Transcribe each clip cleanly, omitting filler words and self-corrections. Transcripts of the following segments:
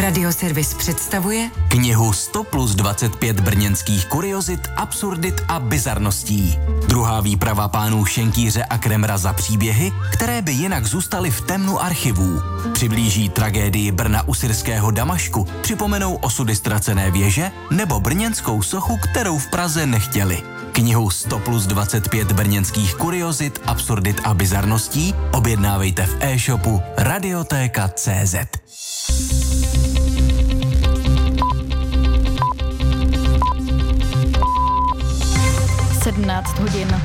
Radioservis představuje knihu 100+25 brněnských kuriozit, absurdit a bizarností. Druhá výprava pánů Šenkýře a Kremra za příběhy, které by jinak zůstaly v temnu archivů. Přiblíží tragédii Brna u syrského Damašku, připomenou osudy ztracené věže nebo brněnskou sochu, kterou v Praze nechtěli. Knihu 100+25 brněnských kuriozit, absurdit a bizarností objednávejte v e-shopu Radiotéka.cz. 17 hodin.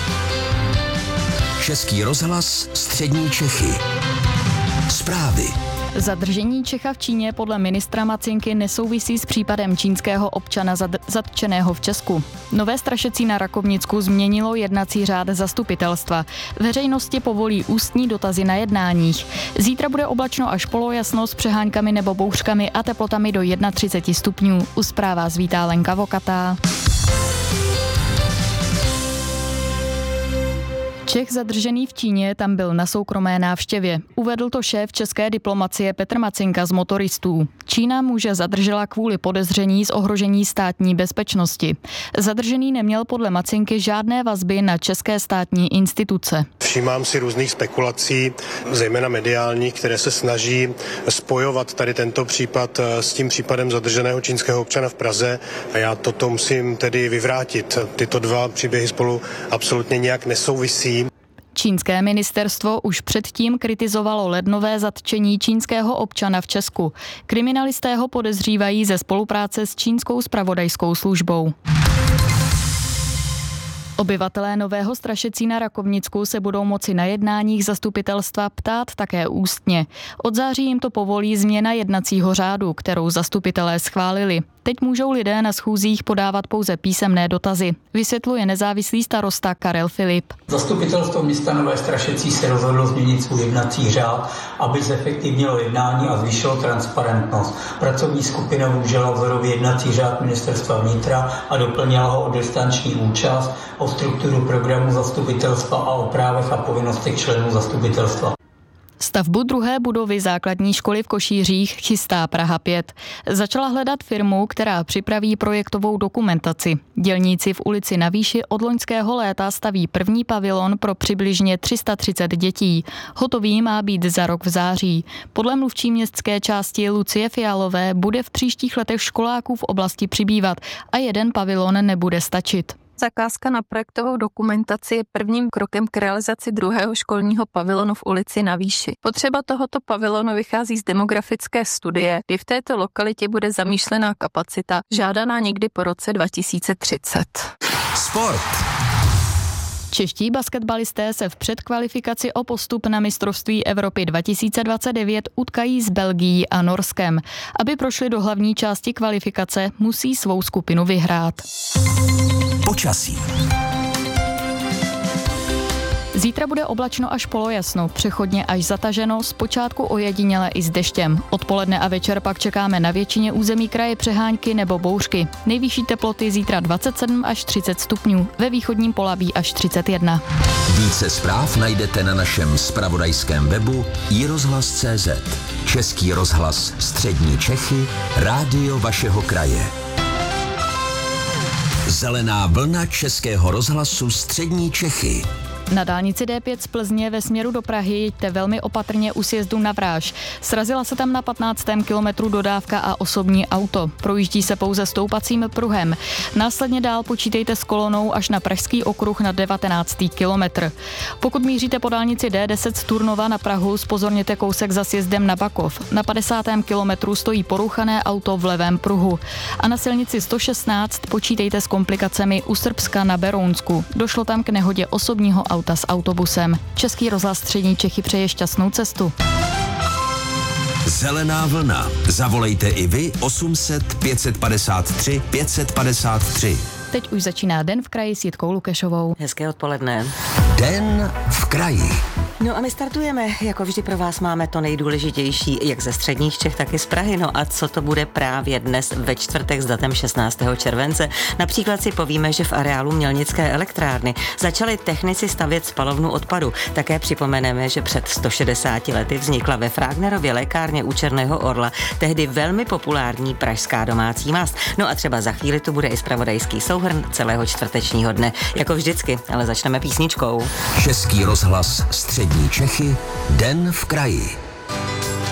Český rozhlas, střední Čechy. Zprávy. Zadržení Čecha v Číně podle ministra Macinky nesouvisí s případem čínského občana zatčeného v Česku. Nové strašecí na Rakovnicku změnilo jednací řád zastupitelstva. Veřejnosti povolí ústní dotazy na jednáních. Zítra bude oblačno až polojasno s přeháňkami nebo bouřkami a teplotami do 31 stupňů. U zpráv vás vítá Lenka Vokatá. Čech zadržený v Číně tam byl na soukromé návštěvě. Uvedl to šéf české diplomacie Petr Macinka z Motoristů. Čína muže zadržela kvůli podezření z ohrožení státní bezpečnosti. Zadržený neměl podle Macinky žádné vazby na české státní instituce. Všímám si různých spekulací, zejména mediálních, které se snaží spojovat tady tento případ s tím případem zadrženého čínského občana v Praze a já toto musím tedy vyvrátit. Tyto dva příběhy spolu absolutně nějak nesouvisí. Čínské ministerstvo už předtím kritizovalo lednové zatčení čínského občana v Česku. Kriminalisté ho podezřívají ze spolupráce s čínskou zpravodajskou službou. Obyvatelé Nového Strašecí na Rakovnicku se budou moci na jednáních zastupitelstva ptát také ústně. Od září jim to povolí změna jednacího řádu, kterou zastupitelé schválili. Teď můžou lidé na schůzích podávat pouze písemné dotazy, vysvětluje nezávislý starosta Karel Filip. Zastupitelstvo města Nové Strašecí se rozhodlo změnit svůj jednací řád, aby zefektivnilo jednání a zvýšilo transparentnost. Pracovní skupina využila vzorový jednací řád ministerstva vnitra a doplnila ho o distanční účast, o strukturu programu zastupitelstva a o právech a povinnostech členů zastupitelstva. Stavbu druhé budovy základní školy v Košířích chystá Praha 5. Začala hledat firmu, která připraví projektovou dokumentaci. Dělníci v ulici Na Výši od loňského léta staví první pavilon pro přibližně 330 dětí. Hotový má být za rok v září. Podle mluvčí městské části Lucie Fialové bude v příštích letech školáků v oblasti přibývat a jeden pavilon nebude stačit. Zakázka na projektovou dokumentaci je prvním krokem k realizaci druhého školního pavilonu v ulici Na Výši. Potřeba tohoto pavilonu vychází z demografické studie, kdy v této lokalitě bude zamýšlená kapacita, žádaná někdy po roce 2030. Sport. Čeští basketbalisté se v předkvalifikaci o postup na mistrovství Evropy 2029 utkají s Belgií a Norskem. Aby prošli do hlavní části kvalifikace, musí svou skupinu vyhrát. Počasí. Zítra bude oblačno až polojasno, přechodně až zataženo, zpočátku ojediněle i s deštěm. Odpoledne a večer pak čekáme na většině území kraje přehánky nebo bouřky. Nejvyšší teploty zítra 27 až 30 stupňů, ve východním Polabí až 31. Více zpráv najdete na našem zpravodajském webu iRozhlas.cz. Český rozhlas, střední Čechy, rádio vašeho kraje. Zelená vlna Českého rozhlasu střední Čechy. Na dálnici D5 z Plzně ve směru do Prahy jeďte velmi opatrně u sjezdu na Vráž. Srazila se tam na 15. kilometru dodávka a osobní auto. Projíždí se pouze stoupacím pruhem. Následně dál počítejte s kolonou až na Pražský okruh na 19. kilometr. Pokud míříte po dálnici D10 z Turnova na Prahu, zpozorněte kousek za sjezdem na Bakov. Na 50. kilometru stojí porouchané auto v levém pruhu. A na silnici 116 počítejte s komplikacemi u Srbska na Berounsku. Došlo tam k nehodě osobního auta s autobusem. Český rozhlas střední Čechy přeje šťastnou cestu. Zelená vlna. Zavolejte i vy 800 553 553. Teď už začíná Den v kraji s Jitkou Lukešovou. Hezké odpoledne. Den v kraji. No a my startujeme, jako vždy pro vás máme to nejdůležitější, jak ze středních Čech, tak i z Prahy. No a co to bude právě dnes ve čtvrtek s datem 16. července? Například si povíme, že v areálu Mělnické elektrárny začali technici stavět spalovnu odpadu. Také připomeneme, že před 160 lety vznikla ve Frágnerově lékárně u Černého Orla tehdy velmi populární pražská domácí mast. No a třeba za chvíli tu bude i zpravodajský souhrn celého čtvrtečního dne. Jako vždycky, ale začneme písničkou. Český rozhlas Střední Čechy, Den v kraji.